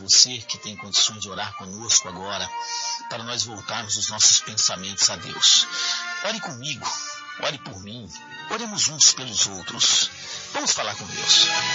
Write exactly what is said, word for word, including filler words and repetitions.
você que tem condições de orar conosco agora, para nós voltarmos os nossos pensamentos a Deus. Ore comigo, ore por mim, oremos uns pelos outros. Vamos falar com Deus.